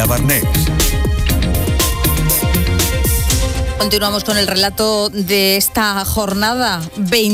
Barnés. Continuamos con el relato de esta jornada,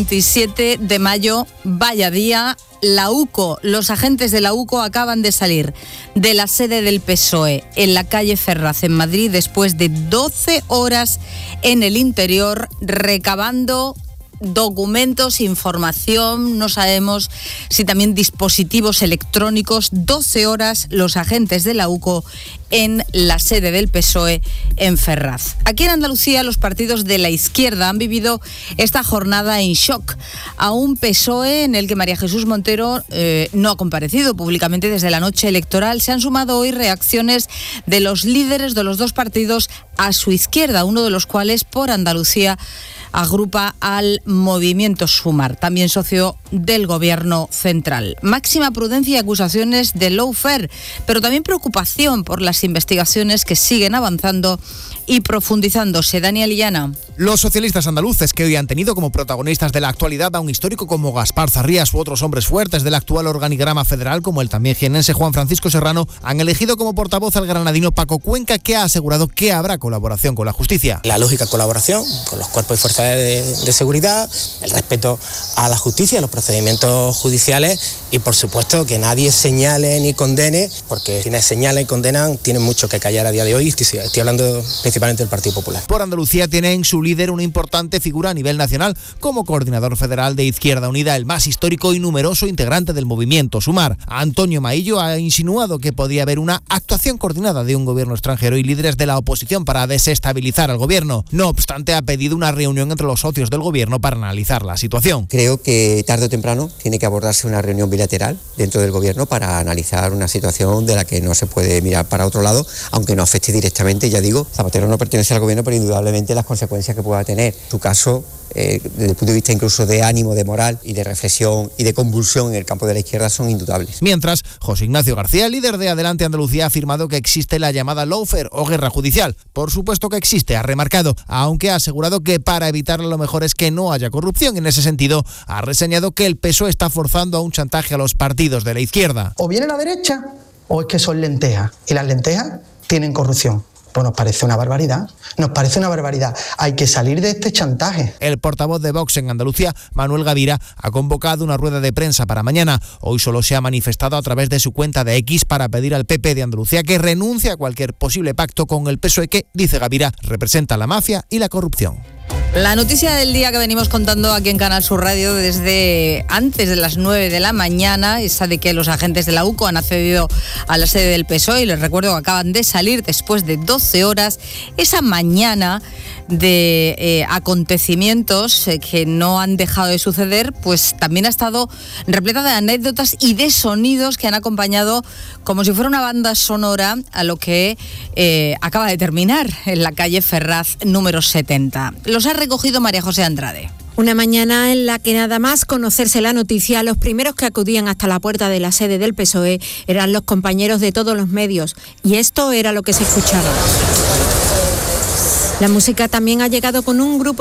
27 de mayo, vaya día. La UCO, los agentes de la UCO acaban de salir de la sede del PSOE en la calle Ferraz, en Madrid, después de 12 horas en el interior recabando documentos, información, no sabemos si también dispositivos electrónicos. 12 horas los agentes de la UCO en la sede del PSOE en Ferraz. Aquí en Andalucía los partidos de la izquierda han vivido esta jornada en shock a un PSOE en el que María Jesús Montero no ha comparecido públicamente desde la noche electoral. Se han sumado hoy reacciones de los líderes de los dos partidos a su izquierda, uno de los cuales por Andalucía agrupa al Movimiento Sumar, también socio del Gobierno central. Máxima prudencia y acusaciones de lawfare, pero también preocupación por las investigaciones que siguen avanzando y profundizándose. Daniel Illana. Los socialistas andaluces, que hoy han tenido como protagonistas de la actualidad a un histórico como Gaspar Zarrías u otros hombres fuertes del actual organigrama federal, como el también jienense Juan Francisco Serrano, han elegido como portavoz al granadino Paco Cuenca, que ha asegurado que habrá colaboración con la justicia. La lógica colaboración con los cuerpos y fuerzas de seguridad, el respeto a la justicia, a los procedimientos judiciales y, por supuesto, que nadie señale ni condene, porque quienes señalan y condenan tienen mucho que callar a día de hoy. Estoy hablando principalmente del Partido Popular. Por Andalucía tiene en su líder una importante figura a nivel nacional como coordinador federal de Izquierda Unida, el más histórico y numeroso integrante del Movimiento Sumar. Antonio Maillo ha insinuado que podría haber una actuación coordinada de un gobierno extranjero y líderes de la oposición para desestabilizar al gobierno. No obstante, ha pedido una reunión entre los socios del gobierno para analizar la situación. Creo que tarde o temprano tiene que abordarse una reunión bilateral dentro del gobierno para analizar una situación de la que no se puede mirar para otro lado, aunque no afecte directamente. Ya digo, Zapatero no pertenece al gobierno, pero indudablemente las consecuencias que pueda tener su caso, desde el punto de vista incluso de ánimo, de moral y de reflexión y de convulsión en el campo de la izquierda, son indudable. Mientras, José Ignacio García, líder de Adelante Andalucía, ha afirmado que existe la llamada lawfare o guerra judicial. Por supuesto que existe, ha remarcado, aunque ha asegurado que para evitarla lo mejor es que no haya corrupción. En ese sentido, ha reseñado que el PSOE está forzando a un chantaje a los partidos de la izquierda. O viene la derecha o es que son lentejas, y las lentejas tienen corrupción. Pues nos parece una barbaridad, hay que salir de este chantaje. El portavoz de Vox en Andalucía, Manuel Gavira, ha convocado una rueda de prensa para mañana. Hoy solo se ha manifestado a través de su cuenta de X para pedir al PP de Andalucía que renuncie a cualquier posible pacto con el PSOE que, dice Gavira, representa la mafia y la corrupción. La noticia del día que venimos contando aquí en Canal Sur Radio desde antes de las 9 de la mañana, esa de que los agentes de la UCO han accedido a la sede del PSOE, y les recuerdo que acaban de salir después de 12 horas, esa mañana de acontecimientos que no han dejado de suceder, pues también ha estado repleta de anécdotas y de sonidos que han acompañado como si fuera una banda sonora a lo que acaba de terminar en la calle Ferraz número 70. Los ha recogido María José Andrade. Una mañana en la que nada más conocerse la noticia, los primeros que acudían hasta la puerta de la sede del PSOE eran los compañeros de todos los medios, y esto era lo que se escuchaba. La música también ha llegado con un grupo